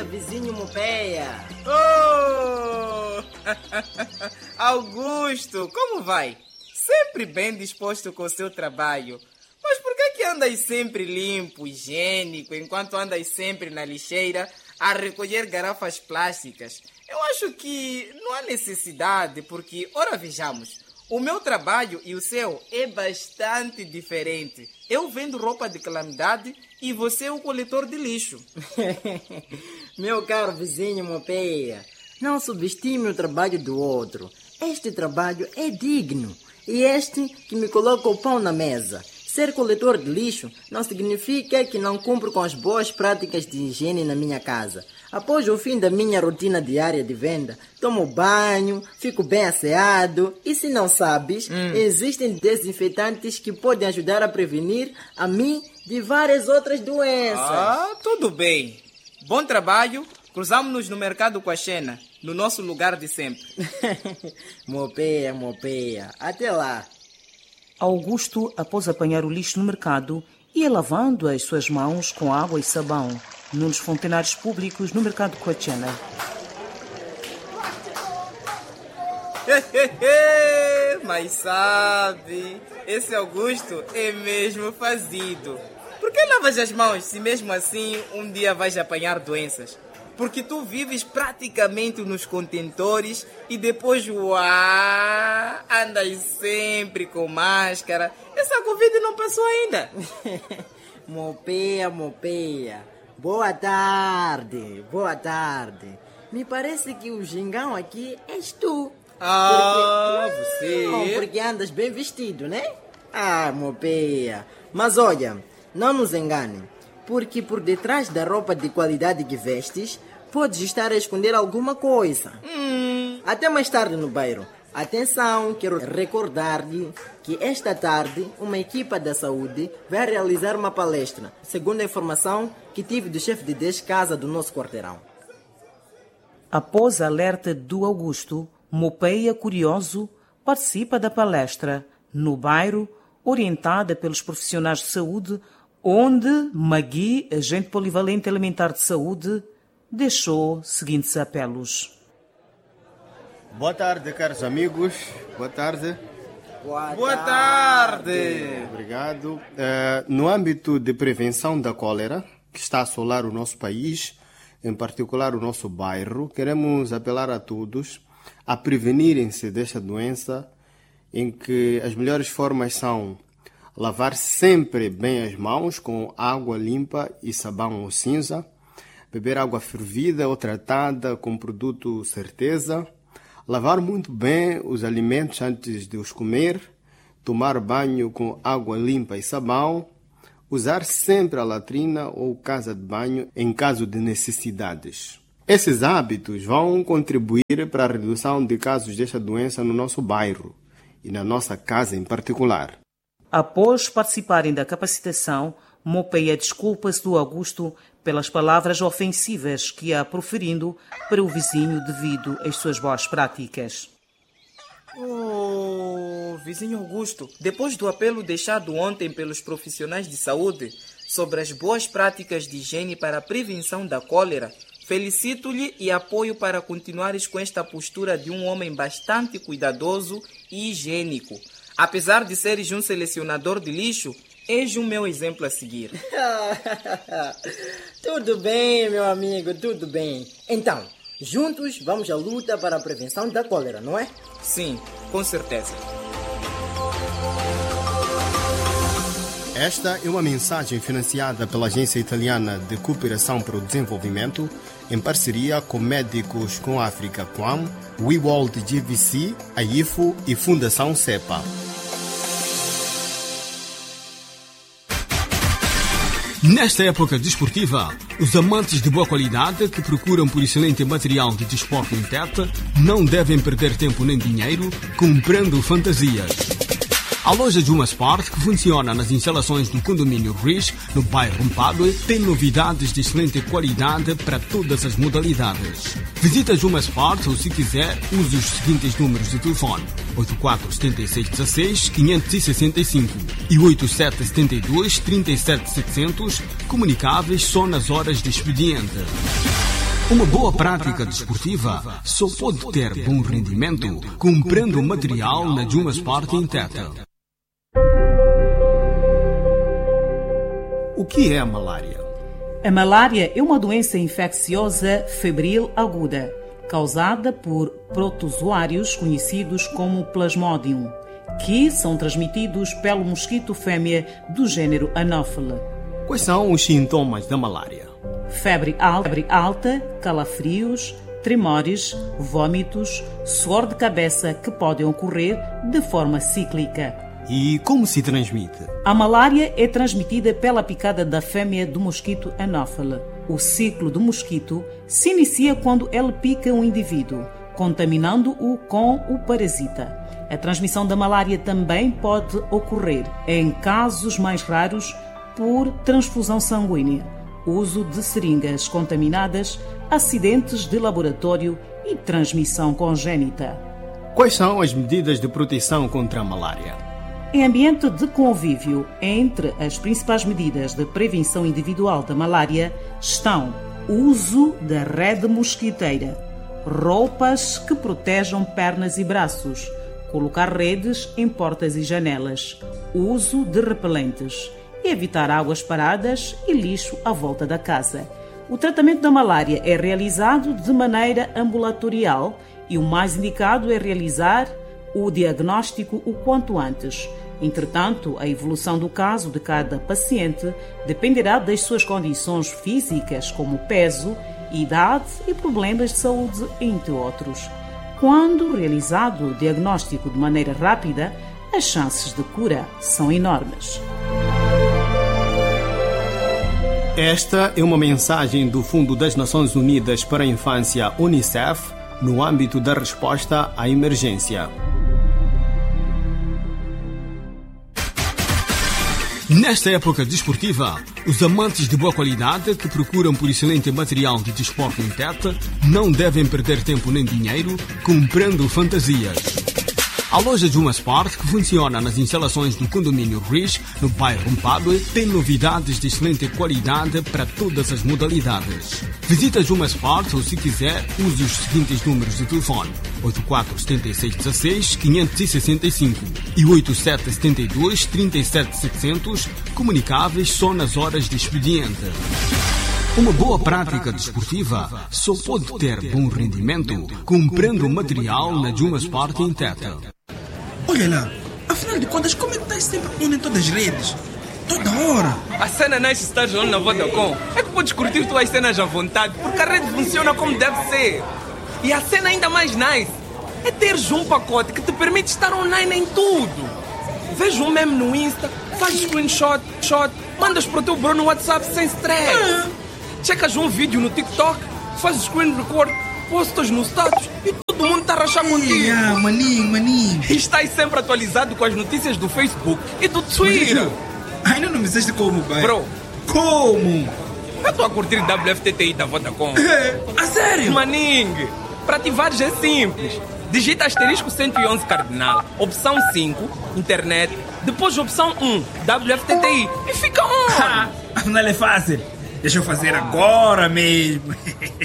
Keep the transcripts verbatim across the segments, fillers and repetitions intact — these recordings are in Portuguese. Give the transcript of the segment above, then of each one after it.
dia, vizinho Mopeia. Oh! Augusto, como vai? Sempre bem disposto com o seu trabalho. Mas por que que andas sempre limpo, higiênico, enquanto andas sempre na lixeira a recolher garrafas plásticas? Eu acho que não há necessidade, porque, ora vejamos, o meu trabalho e o seu é bastante diferente. Eu vendo roupa de calamidade e você é o coletor de lixo. Meu caro vizinho Mopeia, não subestime o trabalho do outro. Este trabalho é digno e este que me coloca o pão na mesa. Ser coletor de lixo não significa que não cumpro com as boas práticas de higiene na minha casa. Após o fim da minha rotina diária de venda, tomo banho, fico bem asseado e, se não sabes, hum. existem desinfetantes que podem ajudar a prevenir a mim de várias outras doenças. Ah, tudo bem. Bom trabalho. Cruzamos-nos no mercado com a Xena, no nosso lugar de sempre. Mopeia, Mopeia. Até lá. Augusto, após apanhar o lixo no mercado, ia lavando as suas mãos com água e sabão num dos fontenários públicos no mercado Coachena. Mas sabe, esse Augusto é mesmo fazido. Por que lavas as mãos se mesmo assim um dia vais apanhar doenças? Porque tu vives praticamente nos contentores e depois, uau, andas sempre com máscara. Essa Covid não passou ainda. Mopeia, Mopeia. Boa tarde, boa tarde. Me parece que o gingão aqui és tu. Ah, porque... você... Não, porque andas bem vestido, né? Ah, Mopeia. Mas olha, não nos engane. Porque por detrás da roupa de qualidade que vestes, podes estar a esconder alguma coisa. Hum. Até mais tarde no bairro. Atenção, quero recordar-lhe que esta tarde uma equipa da saúde vai realizar uma palestra, segundo a informação que tive do chefe de descasa do nosso quarteirão. Após a alerta do Augusto, Mopeia, curioso, participa da palestra no bairro, orientada pelos profissionais de saúde, onde Magui, agente polivalente alimentar de saúde, deixou seguintes apelos. Boa tarde, caros amigos. Boa tarde. Boa, Boa tarde. Obrigado. Uh, no âmbito de prevenção da cólera, que está a assolar o nosso país, em particular o nosso bairro, queremos apelar a todos a prevenirem-se desta doença, em que as melhores formas são lavar sempre bem as mãos com água limpa e sabão ou cinza, beber água fervida ou tratada com produto certeza, lavar muito bem os alimentos antes de os comer, tomar banho com água limpa e sabão, usar sempre a latrina ou casa de banho em caso de necessidades. Esses hábitos vão contribuir para a redução de casos desta doença no nosso bairro e na nossa casa em particular. Após participarem da capacitação, Mopeia desculpa-se do Augusto pelas palavras ofensivas que ia proferindo para o vizinho devido às suas boas práticas. Oh, vizinho Augusto, depois do apelo deixado ontem pelos profissionais de saúde sobre as boas práticas de higiene para a prevenção da cólera, felicito-lhe e apoio para continuares com esta postura de um homem bastante cuidadoso e higiênico. Apesar de seres um selecionador de lixo, és o meu exemplo a seguir. Tudo bem, meu amigo, tudo bem. Então, juntos vamos à luta para a prevenção da cólera, não é? Sim, com certeza. Esta é uma mensagem financiada pela Agência Italiana de Cooperação para o Desenvolvimento, em parceria com Médicos com África C U A M, WeWorld G V C, a I F O e Fundação CEPA. Nesta época desportiva, os amantes de boa qualidade que procuram por excelente material de desporto em teta não devem perder tempo nem dinheiro comprando fantasias. A loja Juma Sport, que funciona nas instalações do condomínio Riz, no bairro Mpadue, tem novidades de excelente qualidade para todas as modalidades. Visita Juma Sport ou, se quiser, use os seguintes números de telefone: oito quatro sete seis um seis cinco seis cinco e oito sete sete dois três sete sete zero zero, comunicáveis só nas horas de expediente. Uma boa prática desportiva só pode ter bom rendimento comprando material na Juma Sport em Teta. O que é a malária? A malária é uma doença infecciosa febril aguda, causada por protozoários conhecidos como Plasmodium, que são transmitidos pelo mosquito fêmea do gênero Anopheles. Quais são os sintomas da malária? Febre alta, febre alta, calafrios, tremores, vômitos, suor de cabeça que podem ocorrer de forma cíclica. E como se transmite? A malária é transmitida pela picada da fêmea do mosquito Anopheles. O ciclo do mosquito se inicia quando ele pica um indivíduo, contaminando-o com o parasita. A transmissão da malária também pode ocorrer, em casos mais raros, por transfusão sanguínea, uso de seringas contaminadas, acidentes de laboratório e transmissão congênita. Quais são as medidas de proteção contra a malária? Em ambiente de convívio, entre as principais medidas de prevenção individual da malária estão o uso da rede mosquiteira, roupas que protejam pernas e braços, colocar redes em portas e janelas, uso de repelentes, evitar águas paradas e lixo à volta da casa. O tratamento da malária é realizado de maneira ambulatorial e o mais indicado é realizar o diagnóstico o quanto antes. Entretanto, a evolução do caso de cada paciente dependerá das suas condições físicas, como peso, idade e problemas de saúde, entre outros. Quando realizado o diagnóstico de maneira rápida, as chances de cura são enormes. Esta é uma mensagem do Fundo das Nações Unidas para a Infância, UNICEF, no âmbito da resposta à emergência. Nesta época desportiva, os amantes de boa qualidade que procuram por excelente material de desporto em Teta não devem perder tempo nem dinheiro comprando fantasias. A loja Juma Sport, que funciona nas instalações do condomínio Rich, no bairro Mpadue, tem novidades de excelente qualidade para todas as modalidades. Visita Juma Sport ou, se quiser, use os seguintes números de telefone: oito quatro sete seis um seis, cinco seis cinco e oito sete sete dois, três sete sete zero zero, comunicáveis só nas horas de expediente. Uma boa prática desportiva só pode ter bom rendimento comprando material na Juma Sport em Teta. Olha lá, afinal de contas, como é que estás sempre pondo em todas as redes? Toda hora! A cena nice estás lá na Vodacom é que podes curtir tuas cenas à vontade, porque a rede funciona como deve ser. E a cena ainda mais nice é teres um pacote que te permite estar online em tudo. Veja um meme no Insta, faz screenshot, shot, mandas para o teu bro no WhatsApp sem stress. Ah. Checas um vídeo no TikTok, fazes screen record, postas no status e todo mundo está a rachar contigo. Ah, maninho, maninho. E estás sempre atualizado com as notícias do Facebook e do Twitter. Ainda não me disseste como, pai. Bro, como? Eu estou a curtir W F T T I da Vodacom. É, a sério? Maninho, para ativares é simples. Digita asterisco cento e onze cardinal, opção cinco, internet, depois opção um, W F T T I e fica on. Ah, afinal é fácil. Deixa eu fazer agora mesmo.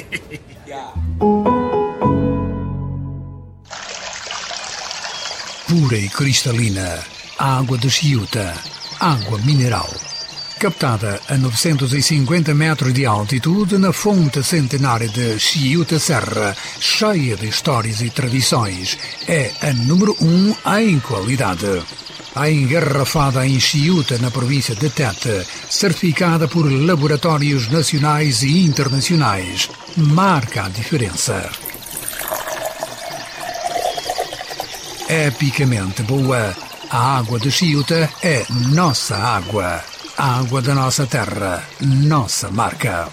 Pura e cristalina, água de Chiuta, água mineral. Captada a novecentos e cinquenta metros de altitude na fonte centenária de Chiuta Serra, cheia de histórias e tradições, é a número um em qualidade. A engarrafada em Chiuta, na província de Tete, certificada por laboratórios nacionais e internacionais, marca a diferença. Epicamente boa, a água de Chiuta é nossa água. A água da nossa terra, nossa marca.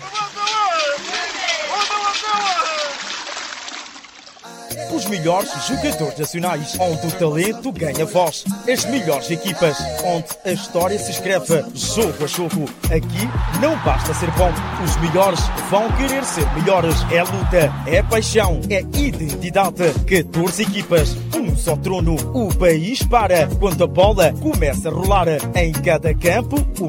Os melhores jogadores nacionais, onde o talento ganha voz. As melhores equipas, onde a história se escreve jogo a jogo. Aqui não basta ser bom, os melhores vão querer ser melhores. É luta, é paixão, é identidade. catorze equipas, um só trono. O país para quando a bola começa a rolar. Em cada campo,